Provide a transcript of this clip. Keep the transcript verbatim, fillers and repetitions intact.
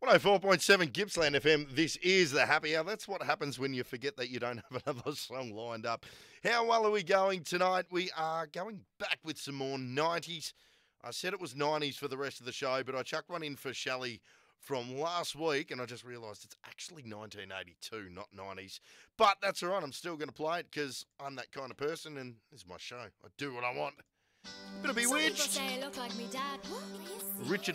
one oh four point seven Gippsland F M. This is the Happy Hour. That's what happens when you forget that you don't have another song lined up. How well are we going tonight? We are going back with some more nineties. I said it was nineties for the rest of the show, but I chucked one in for Shelley from last week, and I just realised it's actually nineteen eighty-two, not nineties. But that's all right. I'm still going to play it because I'm that kind of person, and this is my show. I do what I want. Bit of Some people Bewitched. say I look like me dad. What? Richard